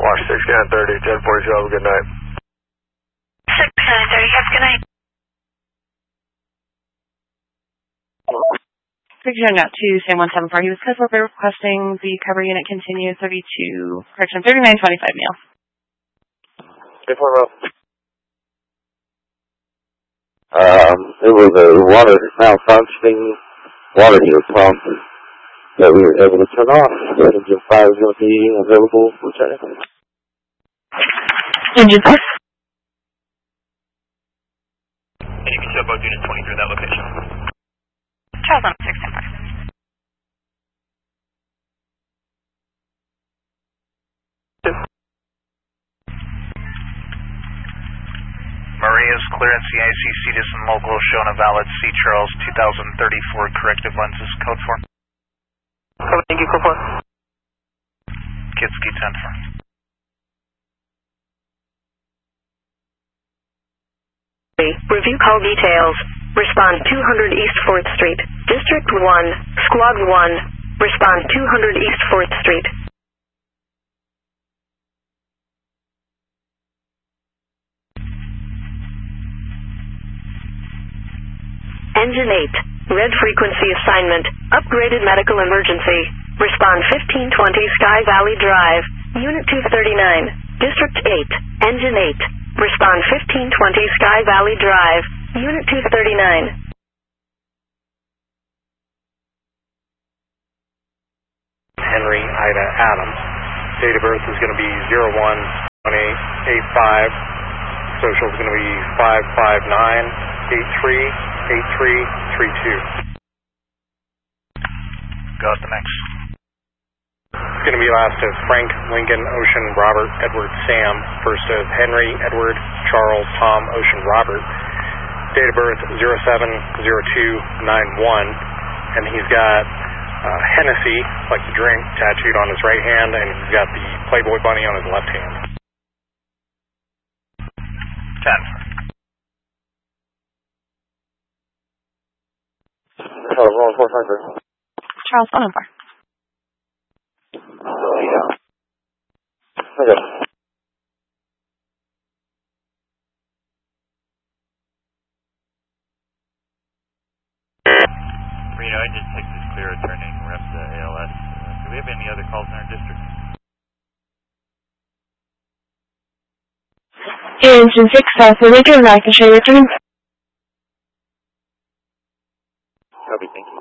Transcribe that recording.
Wash 6 Scan 30, 1042, have a good night. 6 Scan 30, have a good night. Picture out to Sam 174. He was code for requesting the cover unit continue 3925 meal. Hey, for it was a water malfunctioning water heater pump that we were able to turn off. Engine 5 is going to be available for technical. Engine 5. And you can show both units 23 at that location. Charles on 695. Maria's clearance, CIC Citizen Local shown a valid C. Charles 2034 corrective lenses, code 4. Thank you, code 4. Kitski 10-4. Review call details. Respond 200 East 4th Street. District 1, Squad 1. Respond 200 East 4th Street. Engine 8. Red frequency assignment. Upgraded medical emergency. Respond 1520 Sky Valley Drive. Unit 239. District 8. Engine 8. Respond 1520 Sky Valley Drive. Unit 239. Henry Ida Adams. Date of birth is going to be 01-2885. Social is going to be 559-8332. Go at the next. It's going to be last of Frank, Lincoln, Ocean, Robert, Edward, Sam. First of Henry, Edward, Charles, Tom, Ocean, Robert. Date of birth 07-02-91. And he's got Hennessy, like the drink, tattooed on his right hand, and he's got the Playboy bunny on his left hand. 10. Roll 453. Charles 104. Yeah. Okay. Reno, I just take this clear returning rep to ALS. Do we have any other calls in our district? Engine 6 South, Lincoln, Lancashire, returning. Copy, thank you.